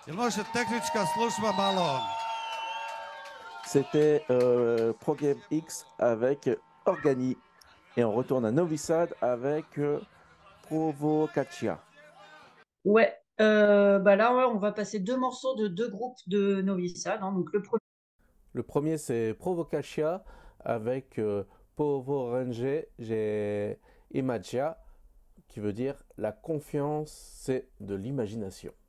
C'était ProGame X avec Organi. Et on retourne à Novi Sad avec Provocaccia. Ouais, là, ouais, on va passer deux morceaux de deux groupes de Novi Sad, hein. Donc, le premier. Le premier, c'est Provocaccia avec Povorenge Imagia, qui veut dire la confiance, c'est de l'imagination.